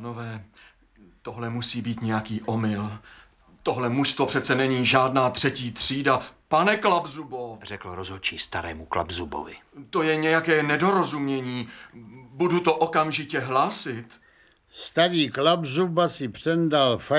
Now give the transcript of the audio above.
Pánové, tohle musí být nějaký omyl. Tohle mužstvo přece není žádná 3. třída. Pane Klapzubo, řekl rozhodčí starému Klapzubovi. To je nějaké nedorozumění. Budu to okamžitě hlásit. Starý Klapzuba si přendal